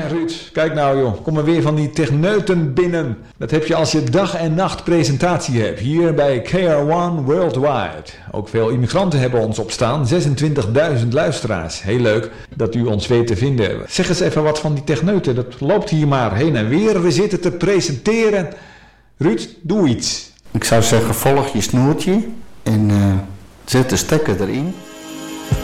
Ruud, kijk nou joh, kom er weer van die techneuten binnen. Dat heb je als je dag en nacht presentatie hebt, hier bij KR1 Worldwide. Ook veel immigranten hebben ons op staan, 26.000 luisteraars. Heel leuk dat u ons weet te vinden. Zeg eens even wat van die techneuten, dat loopt hier maar heen en weer. We zitten te presenteren. Ruud, doe iets. Ik zou zeggen, volg je snoertje en zet de stekker erin.